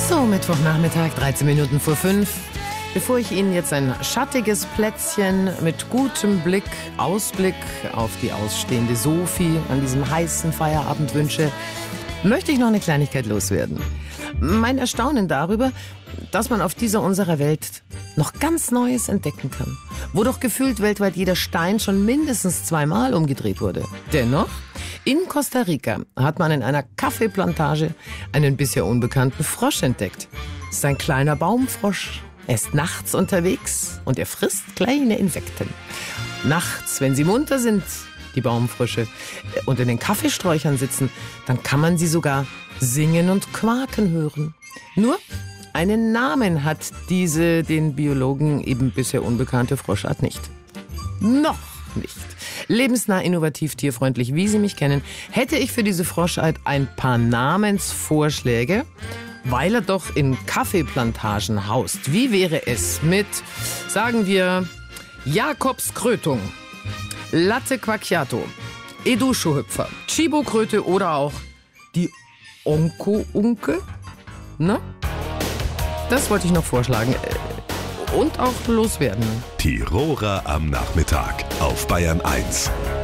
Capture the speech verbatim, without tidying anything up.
So, Mittwochnachmittag, dreizehn Minuten vor fünf. Bevor ich Ihnen jetzt ein schattiges Plätzchen mit gutem Blick, Ausblick auf die ausstehende Sophie an diesem heißen Feierabend wünsche, möchte ich noch eine Kleinigkeit loswerden. Mein Erstaunen darüber, dass man auf dieser unserer Welt noch ganz Neues entdecken kann. Wo doch gefühlt weltweit jeder Stein schon mindestens zweimal umgedreht wurde. Dennoch, in Costa Rica hat man in einer Kaffeeplantage einen bisher unbekannten Frosch entdeckt. Es ist ein kleiner Baumfrosch. Er ist nachts unterwegs und er frisst kleine Insekten. Nachts, wenn sie munter sind, die Baumfrösche, und in den Kaffeesträuchern sitzen, dann kann man sie sogar singen und quaken hören. Nur einen Namen hat diese den Biologen eben bisher unbekannte Froschart nicht. Noch nicht. Lebensnah, innovativ, tierfreundlich, wie Sie mich kennen, hätte ich für diese Froschart ein paar Namensvorschläge, weil er doch in Kaffeeplantagen haust. Wie wäre es mit, sagen wir, Jakobskrötung, Latte Quacchiato, Eduschohüpfer, Chibo-Kröte oder auch die Onko-Unke? Ne? Das wollte ich noch vorschlagen. Und auch loswerden. Tiroler am Nachmittag auf Bayern eins.